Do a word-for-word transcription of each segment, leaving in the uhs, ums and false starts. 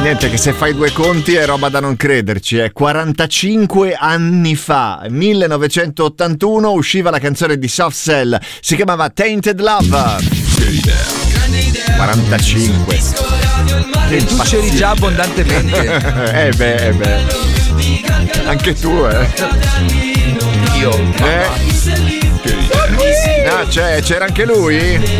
niente, che se fai due conti è roba da non crederci, è quarantacinque anni fa, millenovecentottantuno, usciva la canzone di Soft Cell, si chiamava Tainted Love. quarantacinque. E tu c'eri già abbondantemente. Eh beh, eh beh. Anche tu, eh. Io. Eh. Ah, c'è, c'era anche lui?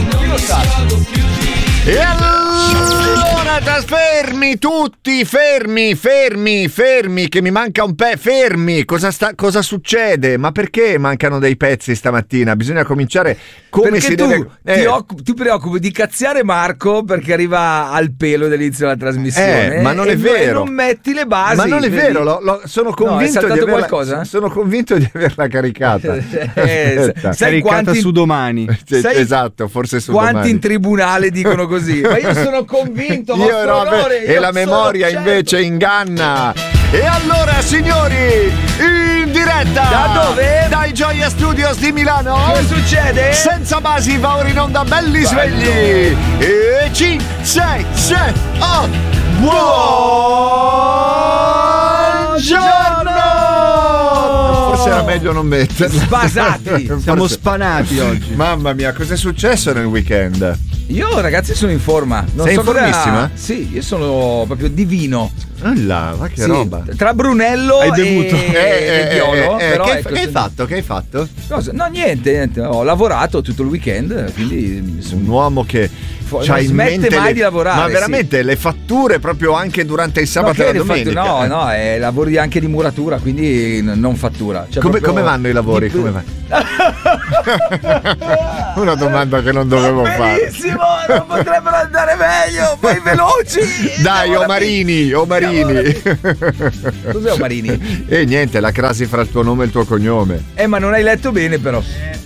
E allora, fermi tutti, fermi, fermi, fermi, che mi manca un pezzo, fermi, cosa, sta, cosa succede? Ma perché mancano dei pezzi stamattina? Bisogna cominciare come perché si tu deve... Eh. Ti, occupi, ti preoccupi di cazziare Marco perché arriva al pelo dell'inizio della trasmissione. Eh, ma non è e vero. non metti le basi. Ma non è vedi? vero, lo, lo, sono convinto no, di averla, qualcosa? sono convinto di averla caricata. eh, sai caricata quanti, su domani. sai esatto, forse su quanti domani. in tribunale dicono così? Ma io sono convinto, io ero, onore, e io la memoria certo. invece inganna. E allora, signori, in diretta da dove? Dai Gioia Studios di Milano. Che succede? Senza basi va ora in onda belli svegli. E cinque, sei, sette, otto. Buongiorno. Forse era meglio non metterla. Sbasati. Forse... Siamo spanati oggi. Mamma mia, cos'è successo nel weekend? Io ragazzi sono in forma. Non Sei so informissima? Cosa... Sì, io sono proprio divino. Allà, ma che sì, roba. Tra Brunello hai bevuto. e, eh, e Biolo. eh, eh, però che, ecco, che hai se... fatto? Che hai fatto? Cosa? No, niente, niente. Ho lavorato tutto il weekend, quindi un uomo che non c'ha in smette mente mai le... di lavorare. Ma veramente sì. le fatture proprio anche durante il sabato no, e la domenica? Fatture, no, no, è lavori anche di muratura, quindi non fattura. Cioè come, proprio... come vanno i lavori? Di... Come vanno? Una domanda che non dovevo fare. Benissimo, non potrebbero andare meglio, poi veloci. Dai, Omarini, Omarini. Cos'è Omarini? E niente, la crasi fra il tuo nome e il tuo cognome. Eh, ma non hai letto bene però.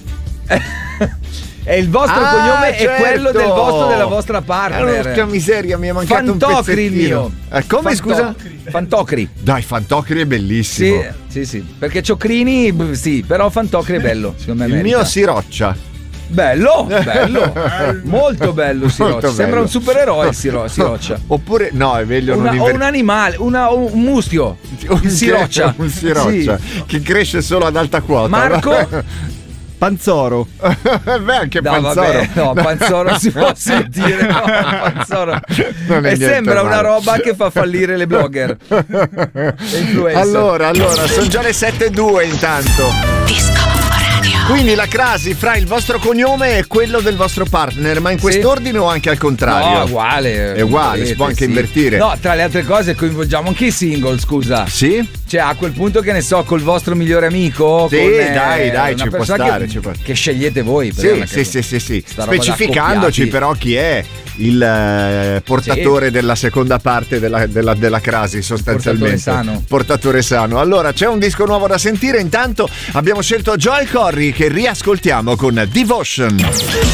E il vostro ah, cognome certo. è quello del vostro della vostra partner. Porca miseria, mi è mancato Fantocri un il mio. Eh, come Fantocri. scusa? Fantocri. Dai, Fantocri è bellissimo. Sì, sì, sì. Perché Ciocrini, sì, però Fantocri è bello. Secondo me il merita. mio Siroccia. Bello, bello, molto bello Siroccia. Molto Sembra bello. un supereroe Siro, Siroccia. Oppure no, è meglio una, non o inver... un animale, una, un muschio. un il Siroccia. Un Siroccia sì. che cresce solo ad alta quota. Marco Panzoro. Beh, anche no, Panzoro. Vabbè, no, Panzoro si può sentire. No, Panzoro. Non è e sembra male. una roba che fa fallire le blogger. Le influencer. Allora, allora, sono già le sette e due intanto. Disco Radio. Quindi la crasi fra il vostro cognome e quello del vostro partner, ma in quest'ordine o anche al contrario? No, uguale. È uguale, si può anche sì. invertire. No, tra le altre cose coinvolgiamo anche i single, scusa. Sì? Cioè, a quel punto, che ne so, col vostro migliore amico. Sì, con, eh, dai, dai, una ci può persona stare, che, ci può... che scegliete voi. Sì, sì, sì, sì, sì. Sta roba da Specificandoci accoppiati. però chi è il eh, portatore Sì. della seconda parte della, della, della crasi, sostanzialmente. Portatore sano. Portatore sano. Allora, c'è un disco nuovo da sentire. Intanto abbiamo scelto Joel Corry, che riascoltiamo con Devotion.